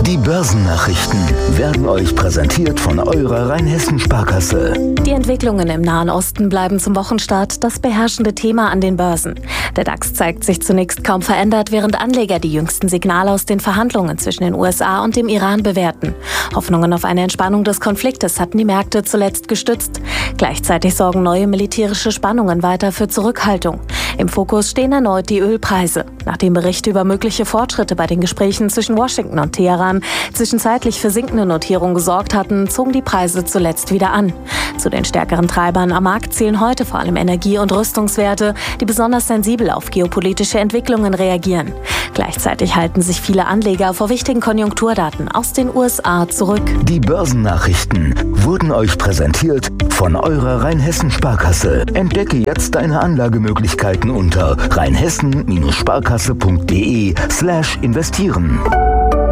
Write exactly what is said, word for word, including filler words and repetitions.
Die Börsennachrichten werden euch präsentiert von eurer Rheinhessen-Sparkasse. Die Entwicklungen im Nahen Osten bleiben zum Wochenstart das beherrschende Thema an den Börsen. Der DAX zeigt sich zunächst kaum verändert, während Anleger die jüngsten Signale aus den Verhandlungen zwischen den U S A und dem Iran bewerten. Hoffnungen auf eine Entspannung des Konfliktes hatten die Märkte zuletzt gestützt. Gleichzeitig sorgen neue militärische Spannungen weiter für Zurückhaltung. Im Fokus stehen erneut die Ölpreise. Nachdem Berichte über mögliche Fortschritte bei den Gesprächen zwischen Washington und Teheran zwischenzeitlich für sinkende Notierungen gesorgt hatten, zogen die Preise zuletzt wieder an. Zu den stärkeren Treibern am Markt zählen heute vor allem Energie- und Rüstungswerte, die besonders sensibel auf geopolitische Entwicklungen reagieren. Gleichzeitig halten sich viele Anleger vor wichtigen Konjunkturdaten aus den U S A zurück. Die Börsennachrichten wurden euch präsentiert von eurer Rheinhessen-Sparkasse. Entdecke jetzt deine Anlagemöglichkeiten unter rheinhessen Sparkasse punkt de slash investieren.